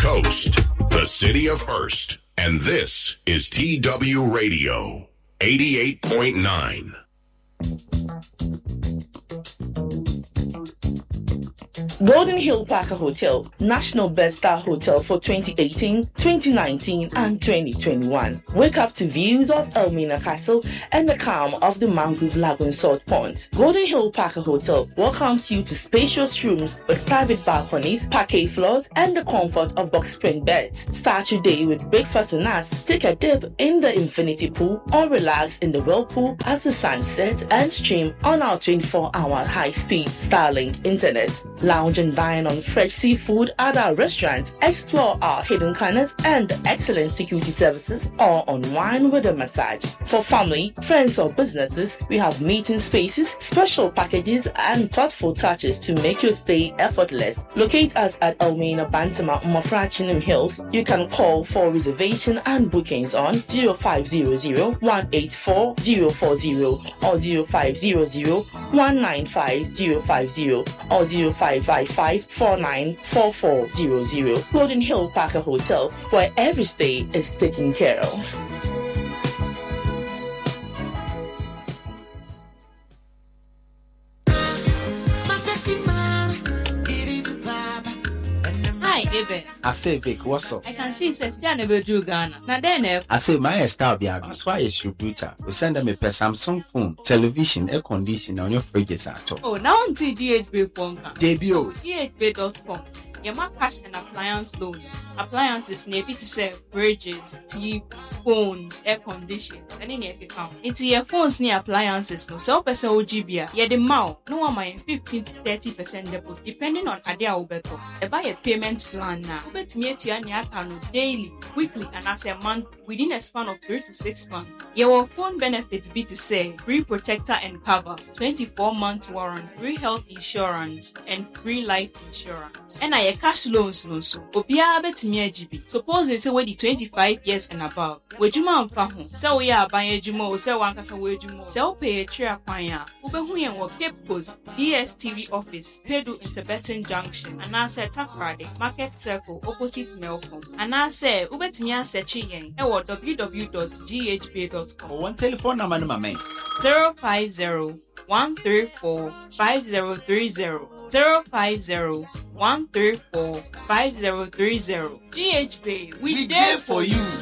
coast, the city of Hearst, and this is TW Radio 88.9. Golden Hill Parker Hotel, National Best Star Hotel for 2018, 2019, and 2021. Wake up to views of Elmina Castle and the calm of the Mangrove Lagoon Salt Pond. Golden Hill Parker Hotel welcomes you to spacious rooms with private balconies, parquet floors, and the comfort of box spring beds. Start your day with breakfast and us. Take a dip in the infinity pool or relax in the whirlpool as the sun sets and stream on our 24-hour high-speed Starlink internet. Lounge and dine on fresh seafood at our restaurant, explore our hidden corners and excellent security services, or unwind with a massage. For family, friends or businesses, we have meeting spaces, special packages and thoughtful touches to make your stay effortless. Locate us at Elmina Bantama Mafrachinum Hills. You can call for reservation and bookings on 0500-184-040 or 0500-195-050 or 0555-494400. Golden Hill Parker Hotel, where every stay is taken care of. Hi, Eben. I say, Vic, what's up? I can see Sestia never do Ghana. Now then, I say, my style be that's why you should brutal. We send them a Samsung phone, television, air conditioner on your fridges at all. Oh, now on DHB phone. JBO. DHB.com. Yama cash and appliance loans. Appliances maybe to sell fridges, TV, phones, air conditioning. And in your account. It's your phones near appliances. No sell person OGBA. Yeah, the mouth. No one my 15 to 30% deposit depending on Adia Ubeto. They buy a payment plan now. Bet me to your account daily, weekly, and as a month within a span of 3 to 6 months. Your phone benefits be to say free protector and cover, 24-month warranty, free health insurance, and free life insurance. And I cash loans no so. Obia bet me GB. Suppose they say we 25 years and above. Wejuma amfa ho. Say we are buying ejuma o say wan kasa we ejuma. Say o pay a tria kwan a. Ubehu yen wo Cape Coast DSTV office, Pedu Interbeton Junction, and I say Takrade Market Circle opposite Melcom. And I say ubetimi asearch yen e wo www.ghba.com. One telephone number my man. 050-134-5030. 050-134-5030. GHB, we there for you.